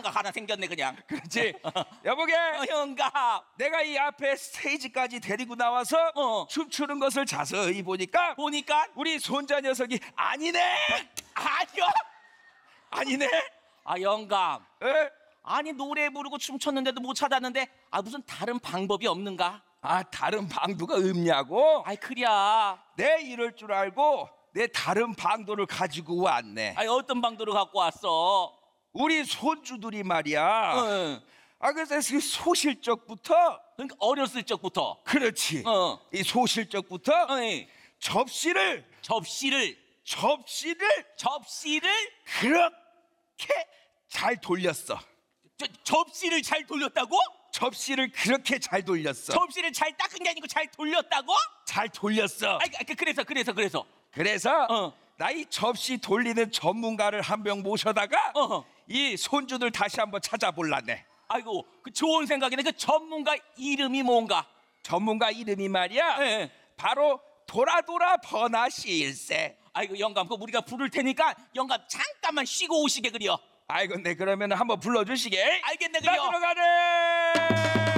장갑 하나 생겼네 그냥. 그렇지. 여보게, 영감. 내가 이 앞에 스테이지까지 데리고 나와서 춤추는 것을 자세히 보니까 우리 손자 녀석이 아니네. 아니요. 아니네. 아 영감. 에? 아니 노래 부르고 춤췄는데도 못 찾았는데 무슨 다른 방법이 없는가? 아, 다른 방도가 없냐고? 아이 그랴. 내 이럴 줄 알고 내 다른 방도를 가지고 왔네. 아이 어떤 방도를 갖고 왔어? 우리 손주들이 말이야. 응. 그래서 그 소실적부터, 그러니까 어렸을 적부터. 그렇지. 어. 이 소실적부터 어이. 접시를 접시를 그렇게 잘 돌렸어. 접시를 잘 돌렸다고? 접시를 그렇게 잘 돌렸어. 접시를 잘 닦은 게 아니고 잘 돌렸다고? 잘 돌렸어. 그래서 그래서 나 이 접시 돌리는 전문가를 한 명 모셔다가 이 손주들 다시 한번 찾아볼라네. 아이고 그 좋은 생각이네. 그 전문가 이름이 뭔가? 전문가 이름이 말이야, 예. 바로 도라도라 버나시일세. 아이고 영감, 그 우리가 부를 테니까 영감 잠깐만 쉬고 오시게 그려. 아이고, 네, 그러면 한번 불러주시게. 알겠네 나 그려. 들어가네.